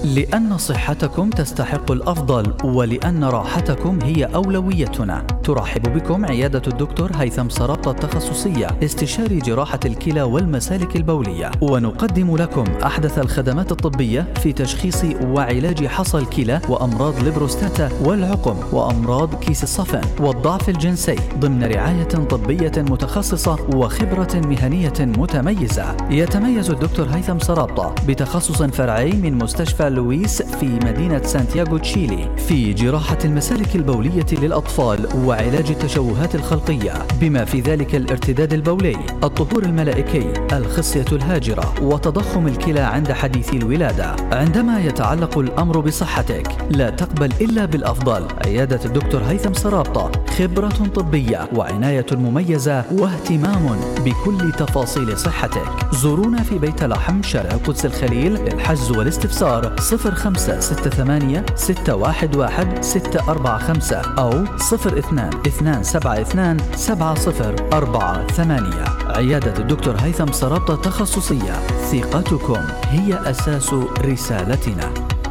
لأن صحتكم تستحق الأفضل ولأن راحتكم هي أولويتنا. ترحب بكم عيادة الدكتور هيثم سرابطة التخصصية، استشاري جراحة الكلى والمسالك البولية، ونقدم لكم أحدث الخدمات الطبية في تشخيص وعلاج حصى الكلى وأمراض البروستاتا والعقم وأمراض كيس الصفن والضعف الجنسي ضمن رعاية طبية متخصصة وخبرة مهنية متميزة. يتميز الدكتور هيثم سرابطة بتخصص فرعي من مستشفى لويس في مدينة سانتياغو تشيلي في جراحة المسالك البولية للأطفال وعلاج التشوهات الخلقية بما في ذلك الارتداد البولي، الطهور الملائكي، الخصية الهاجرة، وتضخم الكلى عند حديث الولادة. عندما يتعلق الأمر بصحتك لا تقبل إلا بالأفضل. عيادة الدكتور هيثم سرابطة، خبرة طبية وعناية مميزة واهتمام بكل تفاصيل صحتك. زورونا في بيت لحم شارع القدس الخليل للحجز والاستفسار 0568 611 645 أو 02-272 7048. عيادة الدكتور هيثم سرابطة التخصصية، ثقتكم هي أساس رسالتنا.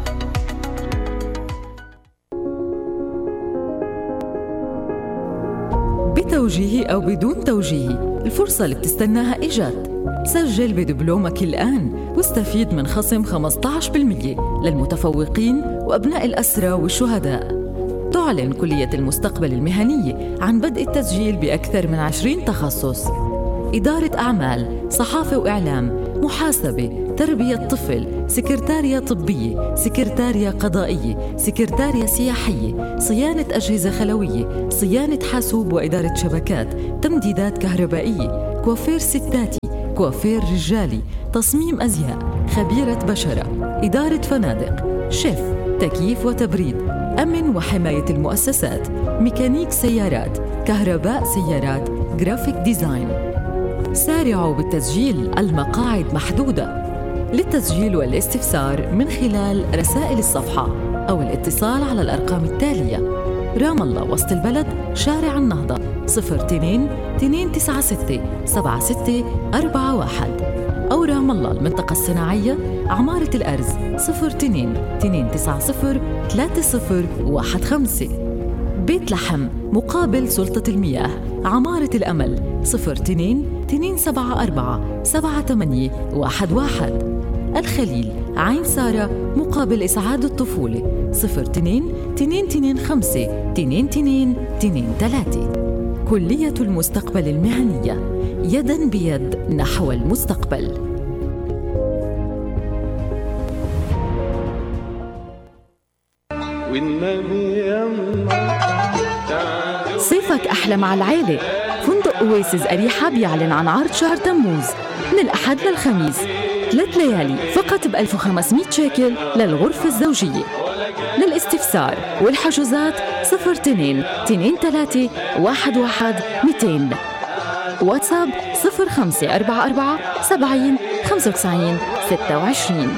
بتوجيه أو بدون توجيه، الفرصة اللي بتستناها إجت. سجل بدبلومك الآن واستفيد من خصم 15% للمتفوقين وأبناء الأسرى والشهداء. تعلن كلية المستقبل المهنية عن بدء التسجيل بأكثر من 20 تخصص: إدارة أعمال، صحافة وإعلام، محاسبة، تربية طفل، سكرتارية طبية، سكرتارية قضائية، سكرتارية سياحية، صيانة أجهزة خلوية، صيانة حاسوب وإدارة شبكات، تمديدات كهربائية، كوافير ستاتي، كوافير رجالي، تصميم أزياء، خبيرة بشرة، إدارة فنادق، شيف، تكييف وتبريد، أمن وحماية المؤسسات، ميكانيك سيارات، كهرباء سيارات، جرافيك ديزاين. سارعوا بالتسجيل، المقاعد محدودة. للتسجيل والاستفسار من خلال رسائل الصفحة أو الاتصال على الأرقام التالية: رام الله وسط البلد، شارع النهضة 02-296 7641، أو رام الله المنطقة الصناعية، عمارة الأرز 02-290 3015. بيت لحم مقابل سلطة المياه، عمارة الأمل 02-274 7811. الخليل، عين سارة مقابل إسعاد الطفولة 02-225 2223. كلية المستقبل المهنية، يداً بيد نحو المستقبل. صيفك أحلى مع العيلة. فندق أويسز أريحة بيعلن عن عرض شهر تموز من الأحد للخميس، 3 ليالي فقط ب1500 شيكل للغرفة الزوجية. للاستفسار والحجوزات 02-23 11 200. واتساب 0544 70 95 26.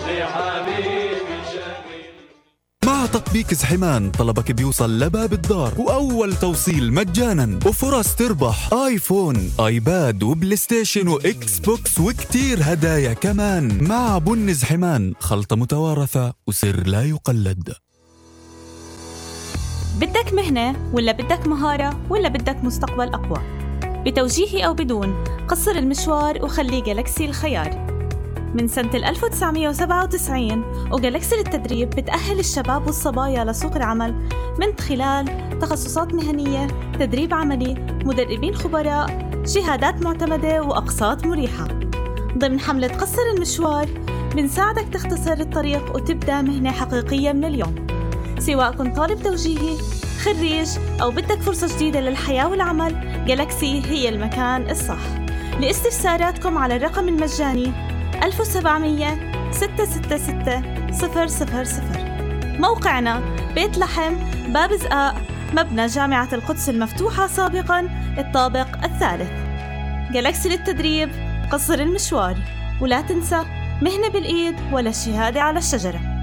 مع تطبيق زحمان طلبك بيوصل لباب الدار، وأول توصيل مجانا، وفرص تربح آيفون، آيباد، وبلاي ستيشن، وإكس بوكس، وكتير هدايا كمان. مع بن زحمان، خلطة متوارثة وسر لا يقلد. بدك مهنة ولا بدك مهارة ولا بدك مستقبل أقوى؟ بتوجيهي أو بدون، قصر المشوار وخلي جالاكسي الخيار. من سنة 1997 وجالاكسي للتدريب بتأهل الشباب والصبايا لسوق العمل من خلال تخصصات مهنية، تدريب عملي، مدربين خبراء، شهادات معتمدة وأقساط مريحة. ضمن حملة قصر المشوار بنساعدك تختصر الطريق وتبدأ مهنة حقيقية من اليوم. سواء كنت طالب توجيهي، خريج، أو بدك فرصة جديدة للحياة والعمل، جالاكسي هي المكان الصح. لاستفساراتكم على الرقم المجاني 1700 666 000. موقعنا بيت لحم، باب زقاق، مبنى جامعة القدس المفتوحة سابقاً، الطابق الثالث. جالاكسي للتدريب، قصر المشوار. ولا تنسى، مهنة بالإيد ولا الشهادة على الشجرة.